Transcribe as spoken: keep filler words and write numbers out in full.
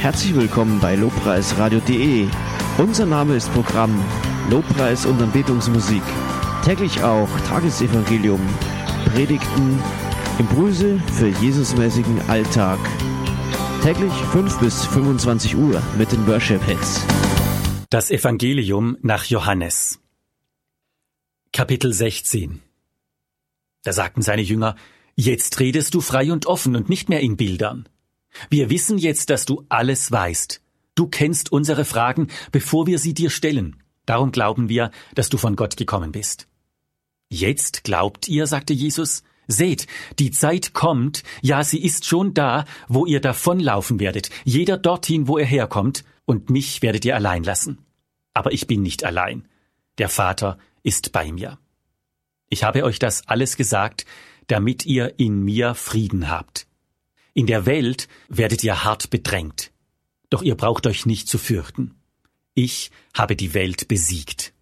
Herzlich willkommen bei lobpreisradio punkt de. Unser Name ist Programm Lobpreis und Anbetungsmusik. Täglich auch Tagesevangelium, Predigten, Impulse für Jesusmäßigen Alltag. Täglich fünf bis fünfundzwanzig Uhr mit den Worship-Hits. Das Evangelium nach Johannes. Kapitel sechzehn. Da sagten seine Jünger: Jetzt redest du frei und offen und nicht mehr in Bildern. Wir wissen jetzt, dass du alles weißt. Du kennst unsere Fragen, bevor wir sie dir stellen. Darum glauben wir, dass du von Gott gekommen bist. Jetzt glaubt ihr, sagte Jesus, seht, die Zeit kommt, ja, sie ist schon da, wo ihr davonlaufen werdet, jeder dorthin, wo er herkommt, und mich werdet ihr allein lassen. Aber ich bin nicht allein. Der Vater ist bei mir. Ich habe euch das alles gesagt, damit ihr in mir Frieden habt. In der Welt werdet ihr hart bedrängt. Doch ihr braucht euch nicht zu fürchten. Ich habe die Welt besiegt.